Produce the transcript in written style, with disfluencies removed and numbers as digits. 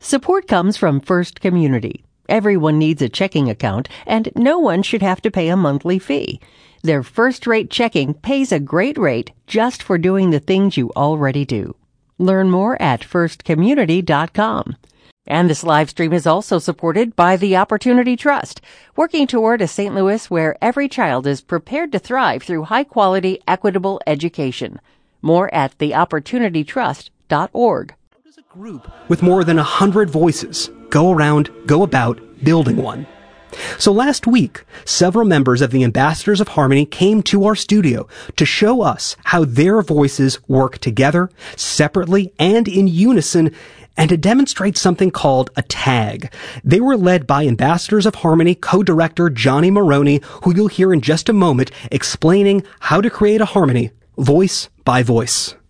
Support comes from First Community. Everyone needs a checking account, and no one should have to pay a monthly fee. Their first-rate checking pays a great rate just for doing the things you already do. Learn more at firstcommunity.com. And this live stream is also supported by the Opportunity Trust, working toward a St. Louis where every child is prepared to thrive through high-quality, equitable education. More at theopportunitytrust.org. How does a group with more than 100 voices go about building one? So last week, several members of the Ambassadors of Harmony came to our studio to show us how their voices work together, separately, and in unison, and to demonstrate something called a tag. They were led by Ambassadors of Harmony co-director Johnny Maroney, who you'll hear in just a moment, explaining how to create a harmony, voice by voice.